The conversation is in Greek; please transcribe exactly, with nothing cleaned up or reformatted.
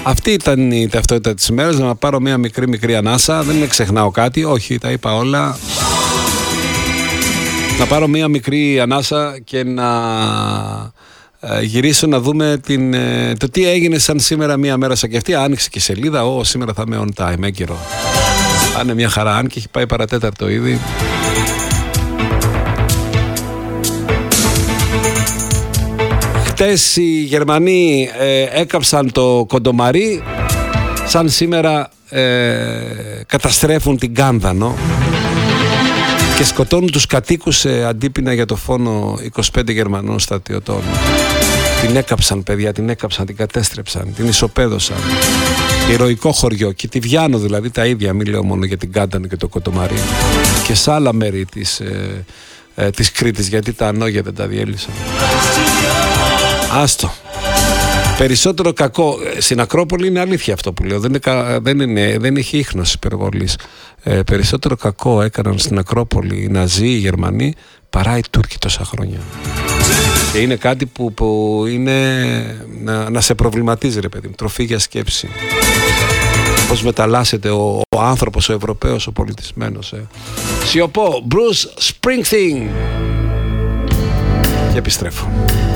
Αυτή ήταν η ταυτότητα της ημέρας. Να πάρω μια μικρή μικρή ανάσα. Δεν είναι ξεχνάω κάτι. Όχι, τα είπα όλα. Να πάρω μια μικρή ανάσα και να ε, γυρίσω να δούμε την, ε, το τι έγινε σαν σήμερα μια μέρα σαν και αυτή. Άνοιξε και σελίδα. Ω, σήμερα θα είμαι on time, έγκυρο. Θα είναι μια χαρά, αν και έχει πάει παρατέταρτο ήδη. Χτες οι Γερμανοί ε, έκαψαν το Κοντομαρί. Σαν σήμερα ε, καταστρέφουν την Κάνδανο και σκοτώνουν τους κατοίκους σε αντίπεινα για το φόνο είκοσι πέντε Γερμανών στρατιωτών. Την έκαψαν, παιδιά, την έκαψαν, την κατέστρεψαν, την ισοπαίδωσαν. Ηρωικό χωριό, και τη Βιάνο δηλαδή τα ίδια, μην λέω μόνο για την Κάνδανο και το Κοντομαρί, και σε άλλα μέρη της, ε, ε, της Κρήτης, γιατί τα ανόγια δεν τα διέλυσαν. Άστο. Περισσότερο κακό στην Ακρόπολη, είναι αλήθεια αυτό που λέω, δεν, είναι, δεν, είναι, δεν έχει ίχνος υπερβολής. Ε, περισσότερο κακό έκαναν στην Ακρόπολη οι Ναζί, οι Γερμανοί, παρά οι Τούρκοι τόσα χρόνια. Και είναι κάτι που, που είναι να, να σε προβληματίζει, ρε παιδί μου, τροφή για σκέψη. Πώς μεταλλάσσεται ο, ο άνθρωπος, ο Ευρωπαίος, ο πολιτισμένος. Ε. Σιωπώ, Bruce Springsteen. Και επιστρέφω.